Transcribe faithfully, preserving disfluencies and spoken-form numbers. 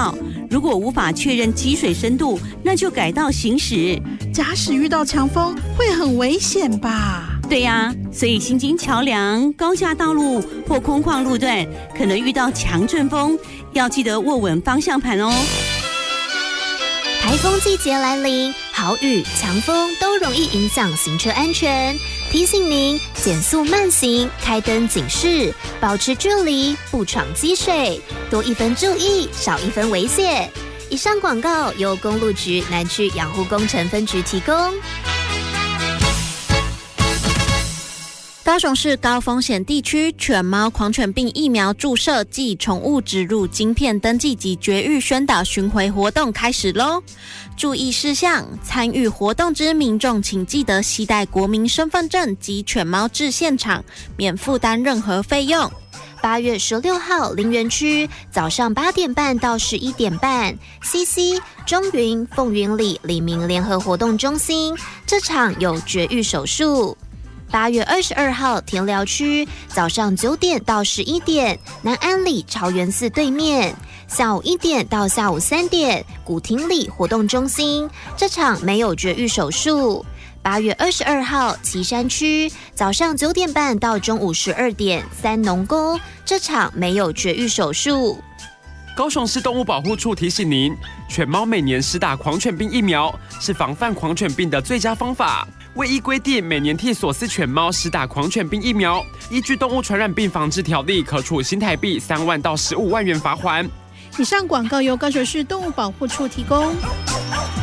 道。如果无法确认积水深度，那就改道行驶。 假使遇到强风，会很危险吧？ 对呀，所以新经桥梁、高架道路或空旷路段，可能遇到强阵风，要记得握稳方向盘哦。 台风季节来临，豪雨、强风都容易影响行车安全。提醒您减速慢行，开灯警示，保持距离，不闯积水，多一分注意，少一分危险。以上广告由公路局南区养护工程分局提供。 高雄市高风险地区犬猫狂犬病疫苗注射暨宠物植入晶片登记及绝育宣导巡回活动开始咯。注意事项：参与活动之民众请记得携带国民身份证及犬猫至现场，免负担任何费用。 八月十六号，林园区早上八点半到十一点半 ，C C 中云凤云里李明联合活动中心，这场有绝育手术。八月二十二号，田寮区早上九点到十一点，南安里朝元寺对面；下午一点到下午三点，古亭里活动中心，这场没有绝育手术。八月二十二号，旗山区早上九点半到中午十二点，三农宫，这场没有绝育手术。 高雄市动物保护处提醒您，犬猫每年施打狂犬病疫苗是防范狂犬病的最佳方法。为依规定，每年替所饲犬猫施打狂犬病疫苗，依据《动物传染病防治条例》，可处新台币三万到十五万元罚锾。 以上广告由高雄市动物保护处提供。